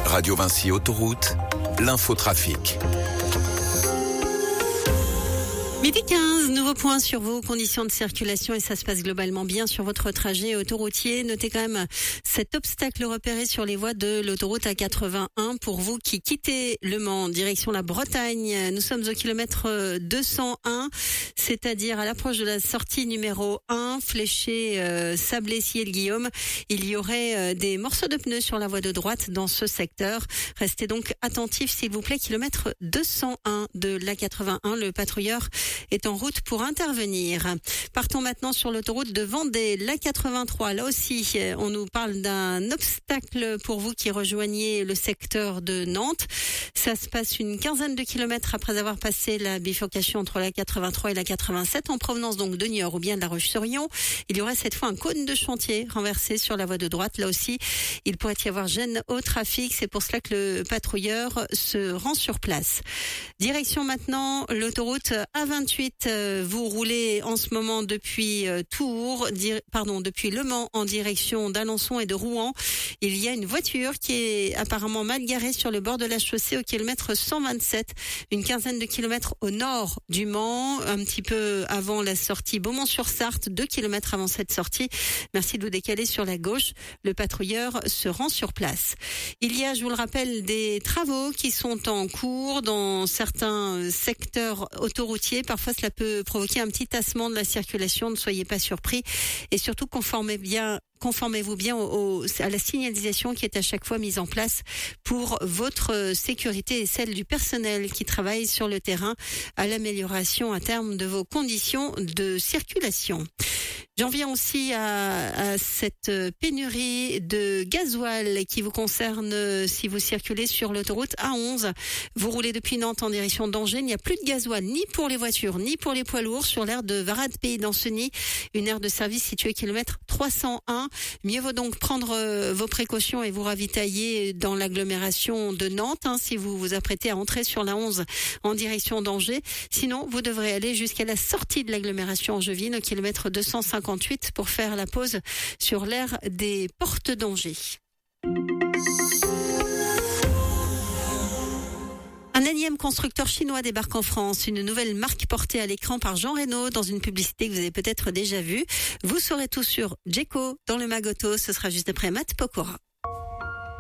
Radio Vinci Autoroute, l'infotrafic. Midi 15, nouveau point sur vos conditions de circulation et ça se passe globalement bien sur votre trajet autoroutier. Notez quand même cet obstacle repéré sur les voies de l'autoroute A81 pour vous qui quittez Le Mans, direction la Bretagne. Nous sommes au kilomètre 201, c'est-à-dire à l'approche de la sortie numéro 1, fléchée Sablé-Ciel-Guillaume. Il y aurait des morceaux de pneus sur la voie de droite dans ce secteur. Restez donc attentifs s'il vous plaît, kilomètre 201 de l'A81. Le patrouilleur est en route pour intervenir. Partons maintenant sur l'autoroute de Vendée, l'A83. Là aussi, on nous parle d'un obstacle pour vous qui rejoignez le secteur de Nantes. Ça se passe une quinzaine de kilomètres après avoir passé la bifurcation entre l'A83 et l'A87 en provenance donc de Niort ou bien de La Roche-sur-Yon. Il y aurait cette fois un cône de chantier renversé sur la voie de droite. Là aussi, il pourrait y avoir gêne au trafic. C'est pour cela que le patrouilleur se rend sur place. Direction maintenant l'autoroute A28. Vous roulez en ce moment depuis depuis Le Mans en direction d'Alençon et de Rouen. Il y a une voiture qui est apparemment mal garée sur le bord de la chaussée au kilomètre 127, une quinzaine de kilomètres au nord du Mans, un petit peu avant la sortie Beaumont-sur-Sarthe, 2 kilomètres avant cette sortie. Merci de vous décaler sur la gauche. Le patrouilleur se rend sur place. Il y a, je vous le rappelle, des travaux qui sont en cours dans certains secteurs autoroutiers. Parfois, cela peut provoquer un petit tassement de la circulation. Ne soyez pas surpris et surtout conformez-vous bien à la signalisation qui est à chaque fois mise en place pour votre sécurité et celle du personnel qui travaille sur le terrain à l'amélioration à terme de vos conditions de circulation. J'en viens aussi à cette pénurie de gasoil qui vous concerne si vous circulez sur l'autoroute A11. Vous roulez depuis Nantes en direction d'Angers. Il n'y a plus de gasoil ni pour les voitures ni pour les poids lourds sur l'aire de Varade Pays d'Ancenis, une aire de service située kilomètre 301. Mieux vaut donc prendre vos précautions et vous ravitailler dans l'agglomération de Nantes si vous vous apprêtez à entrer sur la 11 en direction d'Angers. Sinon, vous devrez aller jusqu'à la sortie de l'agglomération angevine au kilomètre 258 pour faire la pause sur l'aire des Portes d'Angers. Un énième constructeur chinois débarque en France, une nouvelle marque portée à l'écran par Jean Reno dans une publicité que vous avez peut-être déjà vue. Vous saurez tout sur Djeco dans le Magoto, ce sera juste après Matt Pokora.